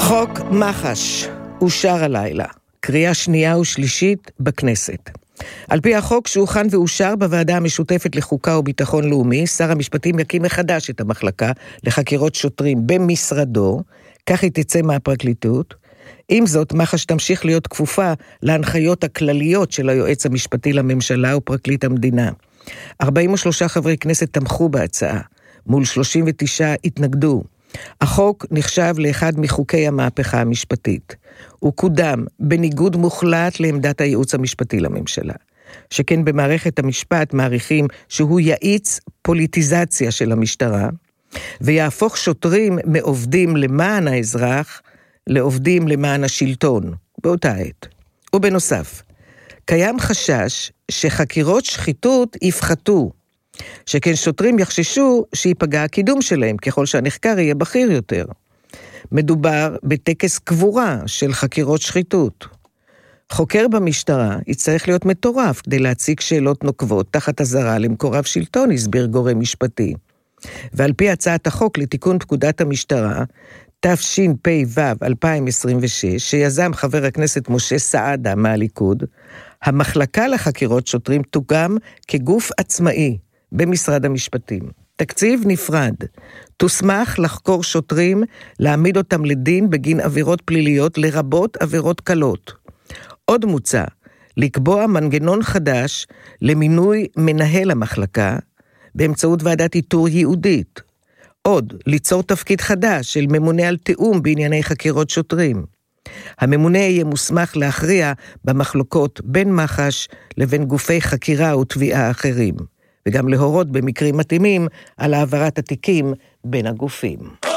חוק מח"ש אושר הלילה, קריאה שנייה ושלישית בכנסת. על פי החוק שהוכן ואושר בוועדה המשותפת לחוקה וביטחון לאומי, שר המשפטים יקים מחדש את המחלקה לחקירות שוטרים במשרדו, כך היא תצא מהפרקליטות. עם זאת, מח"ש תמשיך להיות כפופה להנחיות הכלליות של היועץ המשפטי לממשלה ופרקליט המדינה. 43 חברי כנסת תמכו בהצעה, מול 39 התנגדו. החוק נחשב לאחד מחוקי המהפכה המשפטית. הוא קודם בניגוד מוחלט לעמדת הייעוץ המשפטי לממשלה. שכן במערכת המשפט מעריכים שהוא יאיץ פוליטיזציה של המשטרה, ויהפוך שוטרים מעובדים למען האזרח, לעובדים למען השלטון, באותה עת. ובנוסף, קיים חשש שחקירות שחיתות יפחתו, שכן שוטרים יחששו שיפגע הקידום שלהם, ככל שהנחקר יהיה בכיר יותר. מדובר בטקס קבורה של חקירות שחיתות. חוקר במשטרה יצטרך להיות מטורף כדי להציג שאלות נוקבות תחת אזהרה למקורב שלטון, הסביר גורם משפטי. ועל פי הצעת החוק לתיקון פקודת המשטרה, תשפ"ו 2026, שיזם חבר הכנסת משה סעדה מהליכוד, המחלקה לחקירות שוטרים תוקם כגוף עצמאי במשרד המשפטים. תקציב נפרד, תוסמך לחקור שוטרים, להעמיד אותם לדין בגין עבירות פליליות, לרבות עבירות קלות. עוד מוצע, לקבוע מנגנון חדש למינוי מנהל המחלקה, באמצעות ועדת איתור ייעודית. עוד, ליצור תפקיד חדש של ממונה על תיאום בענייני חקירות שוטרים. הממונה יהיה מוסמך להכריע במחלוקות בין מח"ש לבין גופי חקירה ותביעה אחרים, וגם להורות במקרים מתאימים על העברת התיקים בין הגופים.